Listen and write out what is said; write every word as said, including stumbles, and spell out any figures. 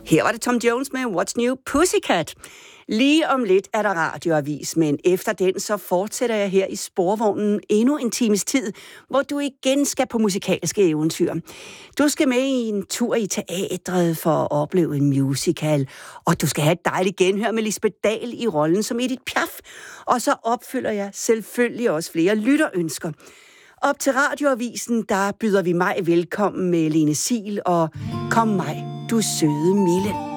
Her var det Tom Jones med What's New Pussycat. Lige om lidt er der radioavis, men efter den så fortsætter jeg her i sporvognen endnu en times tid, hvor du igen skal på musikalske eventyr. Du skal med i en tur i teatret for at opleve en musical, og du skal have et dejligt genhør med Lisbeth Dahl i rollen som Edith Piaf. Og så opfylder jeg selvfølgelig også flere lytterønsker. Op til radioavisen, der byder vi mig velkommen med Lene Siel og Kom mig, du søde Mille.